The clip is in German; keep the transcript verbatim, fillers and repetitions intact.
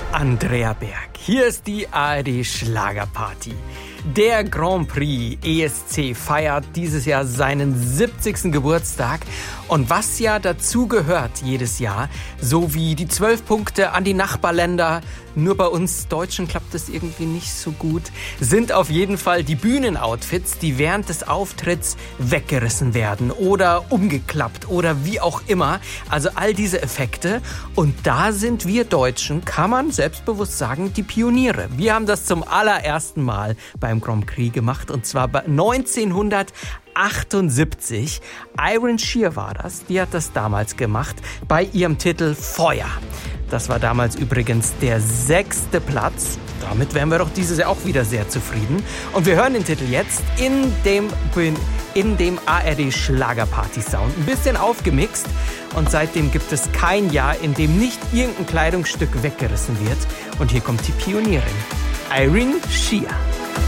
Andrea Berg. Hier ist die A R D Schlagerparty. Der Grand Prix E S C feiert dieses Jahr seinen siebzigsten Geburtstag. Und was ja dazu gehört jedes Jahr, so wie die zwölf Punkte an die Nachbarländer, nur bei uns Deutschen klappt das irgendwie nicht so gut, sind auf jeden Fall die Bühnenoutfits, die während des Auftritts weggerissen werden oder umgeklappt oder wie auch immer. Also all diese Effekte. Und da sind wir Deutschen, kann man selbstbewusst sagen, die Pioniere. Wir haben das zum allerersten Mal beim Grand Prix gemacht, und zwar neunzehnhundertachtundsiebzig. Iron Shear war das, die hat das damals gemacht bei ihrem Titel Feuer. Das war damals übrigens der sechste Platz. Damit wären wir doch dieses Jahr auch wieder sehr zufrieden. Und wir hören den Titel jetzt in dem, in dem A R D Schlagerparty-Sound. Ein bisschen aufgemixt. Und seitdem gibt es kein Jahr, in dem nicht irgendein Kleidungsstück weggerissen wird. Und hier kommt die Pionierin, Iron Shear.